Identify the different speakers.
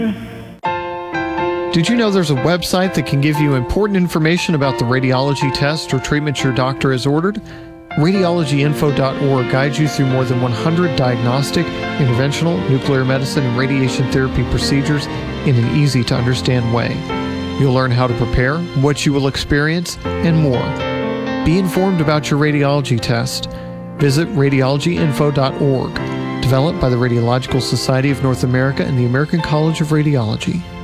Speaker 1: Did you know there's a website that can give you important information about the radiology test or treatment your doctor has ordered? Radiologyinfo.org guides you through more than 100 diagnostic, interventional, nuclear medicine, and radiation therapy procedures in an easy-to-understand way. You'll learn how to prepare, what you will experience, and more. Be informed about your radiology test. Visit radiologyinfo.org, developed by the Radiological Society of North America and the American College of Radiology.